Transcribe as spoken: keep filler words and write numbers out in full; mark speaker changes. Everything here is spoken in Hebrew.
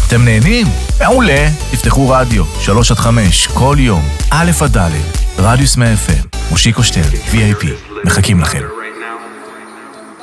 Speaker 1: אתם נהנים? מעולה. תפתחו רדיו, שלוש עד חמש, כל יום, א' עד ד', רדיוס מאה אף אם, מושיקו שטרן, וי איי פי, מחכים לכם.